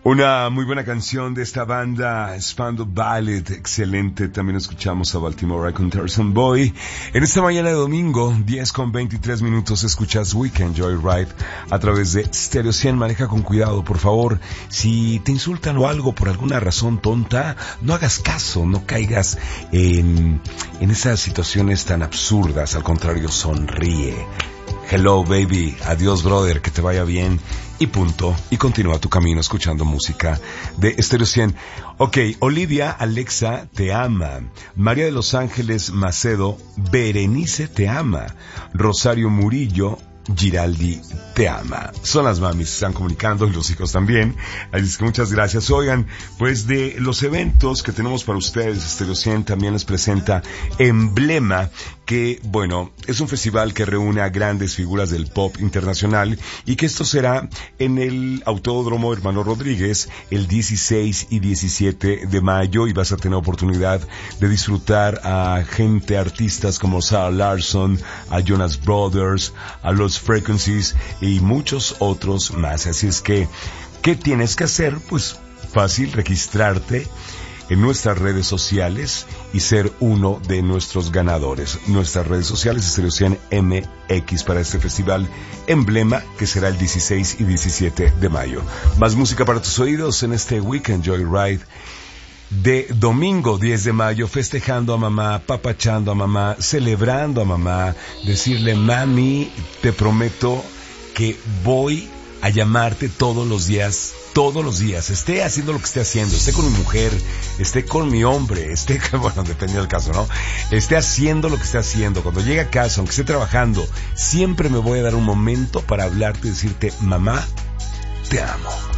Una muy buena canción de esta banda, Spandau Ballet, excelente. También escuchamos a Baltimore con Tarzan Boy. En esta mañana de domingo, 10:23, escuchas Weekend Joyride a través de Stereo 100. Maneja con cuidado, por favor. Si te insultan o algo por alguna razón tonta, no hagas caso, no caigas en esas situaciones tan absurdas. Al contrario, sonríe. Hello, baby. Adiós, brother. Que te vaya bien. Y punto. Y continúa tu camino escuchando música de Stereo 100. Ok, Olivia Alexa te ama. María de los Ángeles Macedo, Berenice te ama. Rosario Murillo, Giraldi te ama. Son las mamis, se están comunicando y los hijos también. Así que muchas gracias. Oigan, pues de los eventos que tenemos para ustedes, Stereo 100 también les presenta Emblema, que, bueno, es un festival que reúne a grandes figuras del pop internacional y que esto será en el Autódromo Hermano Rodríguez el 16 y 17 de mayo y vas a tener oportunidad de disfrutar a gente, artistas como Sarah Larsson, a Jonas Brothers, a Lost Frequencies y muchos otros más. Así es que, ¿qué tienes que hacer? Pues fácil, registrarte en nuestras redes sociales y ser uno de nuestros ganadores. Nuestras redes sociales, Stereo 100 MX, para este festival Emblema, que será el 16 y 17 de mayo. Más música para tus oídos en este Weekend Joyride de domingo 10 de mayo, festejando a mamá, papachando a mamá, celebrando a mamá, decirle: mami, te prometo que voy a llamarte todos los días, esté haciendo lo que esté haciendo, esté con mi mujer, esté con mi hombre, bueno, depende del caso, ¿no? Esté haciendo lo que esté haciendo, cuando llegue a casa, aunque esté trabajando, siempre me voy a dar un momento para hablarte y decirte: mamá, te amo.